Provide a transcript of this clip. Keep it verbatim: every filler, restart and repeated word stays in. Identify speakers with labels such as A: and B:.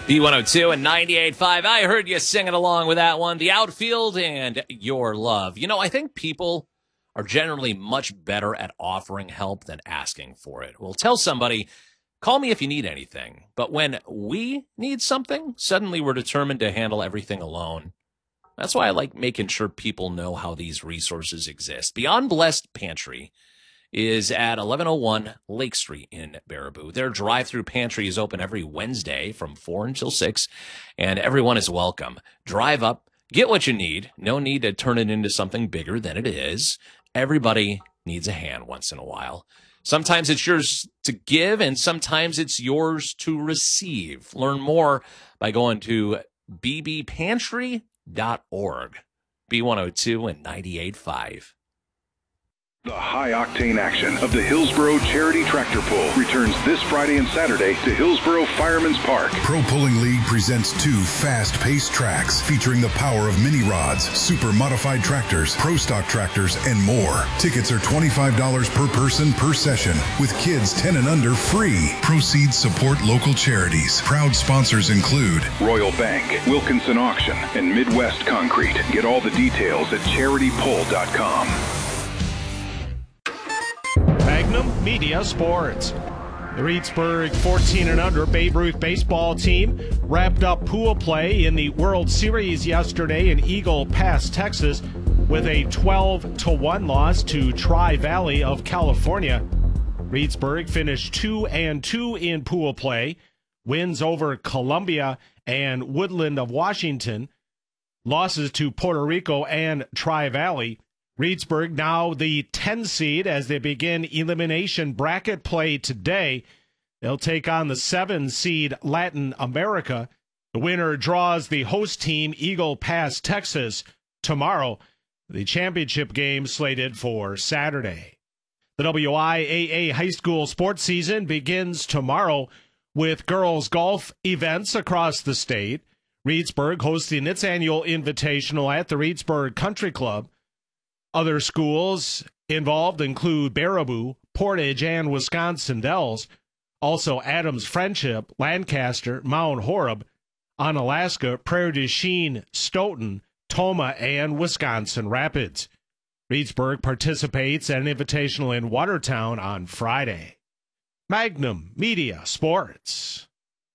A: B one oh two and ninety-eight point five. I heard you singing along with that one. The Outfield and Your Love. You know, I think people are generally much better at offering help than asking for it. Well, tell somebody, call me if you need anything. But when we need something, suddenly we're determined to handle everything alone. That's why I like making sure people know how these resources exist. Beyond Blessed Pantry is at eleven oh one Lake Street in Baraboo. Their drive-through pantry is open every Wednesday from four until six, and everyone is welcome. Drive up, get what you need. No need to turn it into something bigger than it is. Everybody needs a hand once in a while. Sometimes it's yours to give, and sometimes it's yours to receive. Learn more by going to b b pantry dot org. B one oh two and ninety-eight point five.
B: The high-octane action of the Hillsboro Charity Tractor Pull returns this Friday and Saturday to Hillsboro Fireman's Park.
C: Pro Pulling League presents two fast-paced tracks featuring the power of mini rods, super modified tractors, pro stock tractors, and more. Tickets are twenty-five dollars per person per session, with kids ten and under free. Proceeds support local charities. Proud sponsors include
B: Royal Bank, Wilkinson Auction, and Midwest Concrete. Get all the details at charity pull dot com.
D: Magnum Media Sports. The Reedsburg fourteen and under Babe Ruth baseball team wrapped up pool play in the World Series yesterday in Eagle Pass, Texas, with a twelve to one loss to Tri-Valley of California. Reedsburg finished two and two in pool play. Wins over Columbia and Woodland of Washington. Losses to Puerto Rico and Tri-Valley. Reedsburg now the ten seed as they begin elimination bracket play today. They'll take on the seven seed Latin America. The winner draws the host team Eagle Pass, Texas, tomorrow. The championship game slated for Saturday. The W I A A high school sports season begins tomorrow with girls golf events across the state. Reedsburg hosting its annual invitational at the Reedsburg Country Club. Other schools involved include Baraboo, Portage, and Wisconsin Dells. Also Adams Friendship, Lancaster, Mount Horeb, Onalaska, Prairie du Chien, Stoughton, Toma, and Wisconsin Rapids. Reedsburg participates at an invitational in Watertown on Friday. Magnum Media Sports.